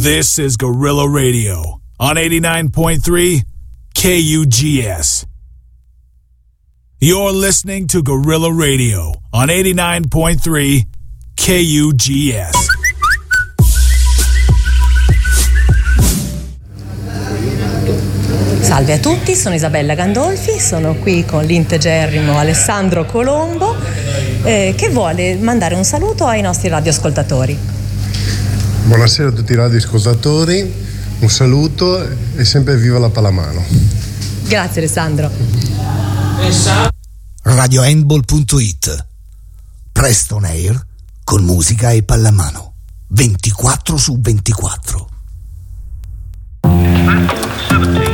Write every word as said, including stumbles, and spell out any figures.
This is Gorilla Radio on eighty-nine point three K U G S. You're listening to Gorilla Radio on eighty-nine point three K U G S. Salve a tutti, sono Isabella Gandolfi, sono qui con l'integerrimo Alessandro Colombo eh, che vuole mandare un saluto ai nostri radioascoltatori. Buonasera a tutti i radioascoltatori, un saluto e sempre viva la pallamano. Grazie Alessandro. radiohandball punto it Presto on air con musica e pallamano ventiquattro su ventiquattro.